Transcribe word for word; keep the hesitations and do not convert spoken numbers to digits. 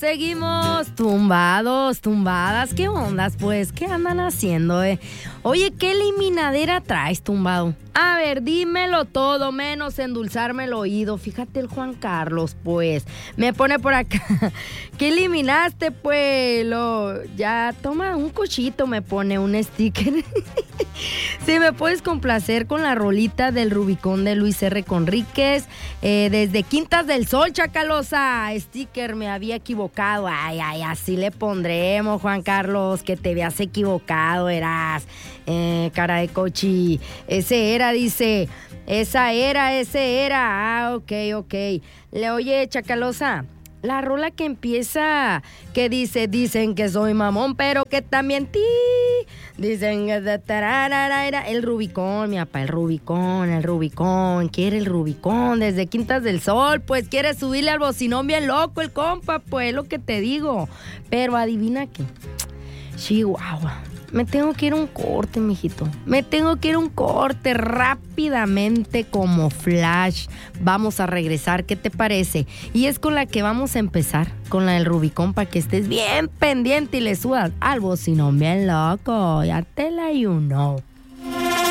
seguimos tumbados, tumbadas. ¿Qué ondas, pues? ¿Qué andan haciendo, eh? Oye, ¿qué eliminadera traes, tumbado? A ver, dímelo todo, menos endulzarme el oído. Fíjate el Juan Carlos, pues. Me pone por acá. ¿Qué eliminaste, pues? Lo, ya, toma un cochito, me pone un sticker. Si me puedes complacer con la rolita del Rubicón de Luis R. Conríquez. Eh, desde Quintas del Sol, Chacalosa. Sticker, me había equivocado. Ay, ay, así le pondremos, Juan Carlos, que te veas equivocado, eras. Eh, cara de cochi. Ese era, dice. Esa era, ese era. Ah, ok, ok. Le oye, Chacalosa. La rola que empieza, que dice, dicen que soy mamón, pero que también ti. Dicen que de tararara, el Rubicón, mi papá, el Rubicón, el Rubicón, quiere el Rubicón desde Quintas del Sol, pues quiere subirle al bocinón bien loco el compa, pues lo que te digo. Pero adivina qué, Chihuahua, me tengo que ir a un corte, mijito. Me tengo que ir a un corte rápidamente como flash. Vamos a regresar, ¿qué te parece? Y es con la que vamos a empezar, con la del Rubicón, para que estés bien pendiente y le subas al bocinón bien loco. Ya te la you know.